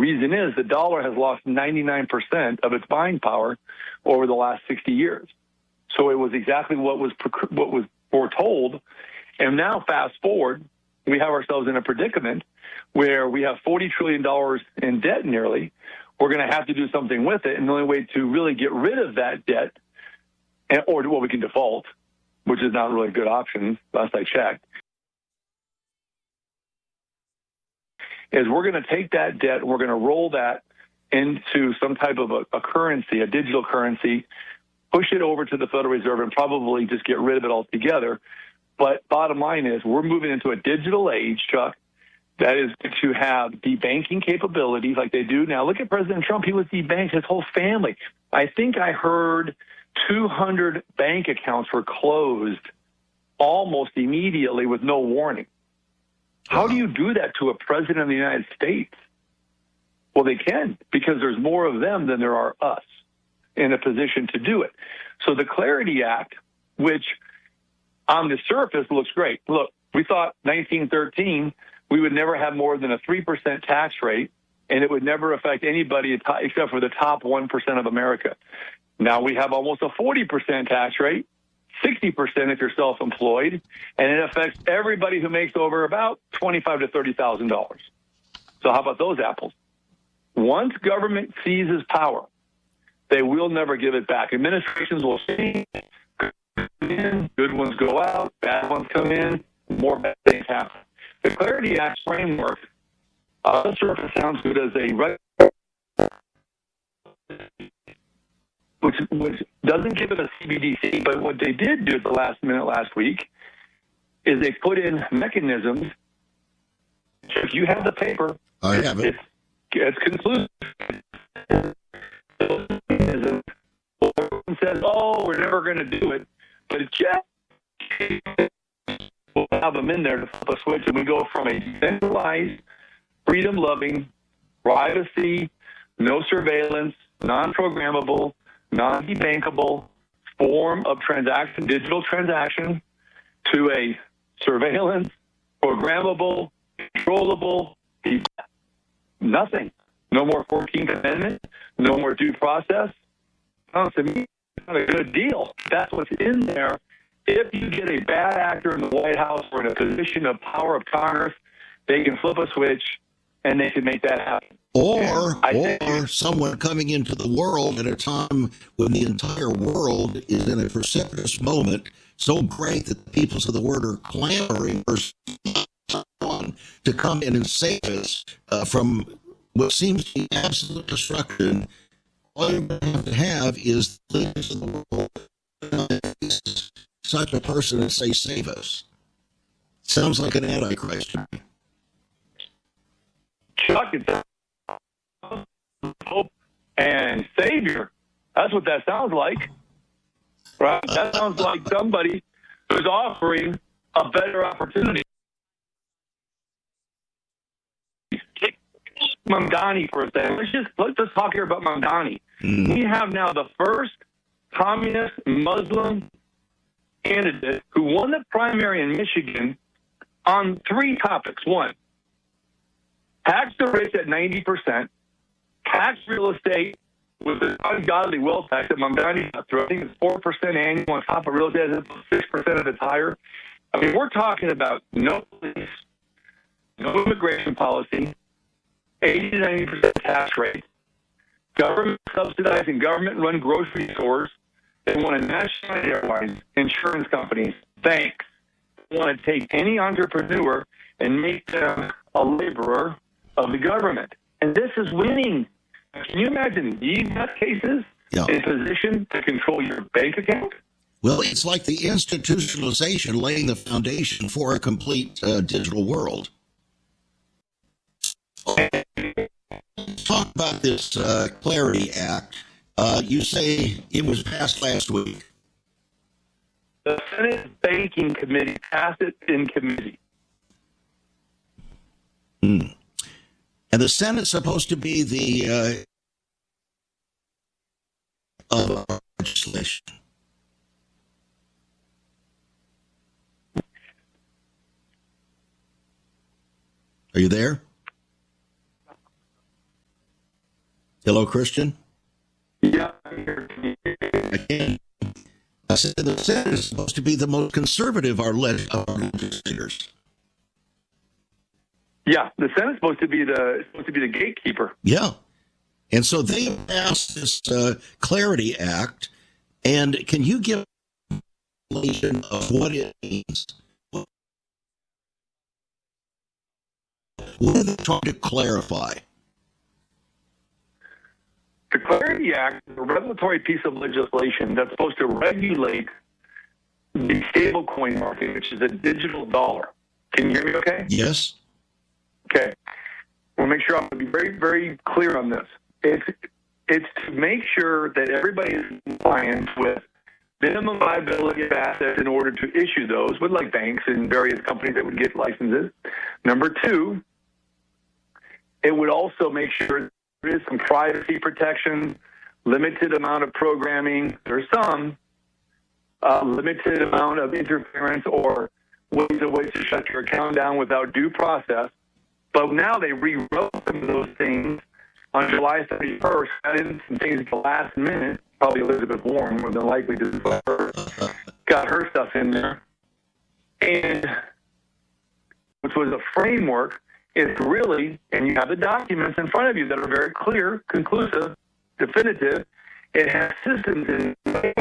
reason is the dollar has lost 99% of its buying power over the last 60 years. So it was exactly what was foretold. And now fast forward, we have ourselves in a predicament where we have $40 trillion in debt nearly. We're going to have to do something with it. And the only way to really get rid of that debt, or we can default, which is not really a good option, last I checked, is we're going to take that debt and we're going to roll that into some type of a currency, a digital currency, push it over to the Federal Reserve and probably just get rid of it altogether. But bottom line is we're moving into a digital age, Chuck, that is going to have debanking capabilities like they do now. Look at President Trump. He was debanked, his whole family. I think I heard 200 bank accounts were closed almost immediately with no warning. How do you do that to a president of the United States? Well, they can, because there's more of them than there are us in a position to do it. So the Clarity Act, which on the surface looks great. Look, we thought 1913, we would never have more than a 3% tax rate, and it would never affect anybody except for the top 1% of America. Now we have almost a 40% tax rate, 60% if you're self-employed, and it affects everybody who makes over about $25,000 to $30,000. So how about those apples? Once government seizes power, they will never give it back. Administrations will change, good ones go out, bad ones come in, more bad things happen. The Clarity Act framework, on the surface sounds good as which doesn't give it a CBDC, but what they did do at the last minute last week is they put in mechanisms. If you have the paper, I have it. It's conclusive. Says, "Oh, we're never going to do it," but it's just we'll have them in there to flip a switch, and we go from a decentralized, freedom-loving, privacy, no surveillance, non-programmable, non-debankable form of transaction, digital transaction, to a surveillance, programmable, controllable, nothing. No more 14th Amendment, no more due process. To me, it's not a good deal. That's what's in there. If you get a bad actor in the White House or in a position of power of Congress, they can flip a switch and they can make that happen. Or someone coming into the world at a time when the entire world is in a precipitous moment so great that the peoples of the world are clamoring for someone to come in and save us from what seems to be absolute destruction. All you have to have is the leaders of the world, such a person, and say, save us. Sounds like an antichrist to me. Chuck, it's hope and savior. That's what that sounds like, right? That sounds like somebody who's offering a better opportunity. Take Mamdani for a second. Let's just talk here about Mamdani. We have now the first communist Muslim candidate who won the primary in Michigan on three topics. One, tax the rich at 90%, tax real estate with an ungodly wealth tax that Mamdani got through. I think it's 4% annual on top of real estate. It's 6% of it's higher. I mean, we're talking about no police, no immigration policy, 80 to 90% tax rate, government subsidizing government-run grocery stores. They want to nationalize airlines, insurance companies, banks. They want to take any entrepreneur and make them a laborer of the government. And this is winning. Can you imagine these nutcases in position to control your bank account? Well, it's like the institutionalization laying the foundation for a complete digital world. Talk about this Clarity Act. You say it was passed last week. The Senate Banking Committee passed it in committee. And the Senate's supposed to be the legislation. Are you there? Hello, Christian? Yeah. I can't. I said the Senate is supposed to be the most conservative of our legislators. Yeah, the Senate's supposed to be the gatekeeper. Yeah. And so they passed this Clarity Act. And can you give an explanation of what it means? What are they trying to clarify? The Clarity Act is a regulatory piece of legislation that's supposed to regulate the stablecoin market, which is a digital dollar. Can you hear me okay? Yes. Okay. We'll make sure I'm going to be very, very clear on this. It's to make sure that everybody is in compliance with minimum viability of assets in order to issue those with like banks and various companies that would get licenses. Number two, it would also make sure there is some privacy protection, limited amount of programming. There's some limited amount of interference or ways to shut your account down without due process. But now they rewrote some of those things on July 31st, added some things at the last minute. Probably Elizabeth Warren, more than likely, got her stuff in there. And which was a framework, is really, and you have the documents in front of you that are very clear, conclusive, definitive. It has systems in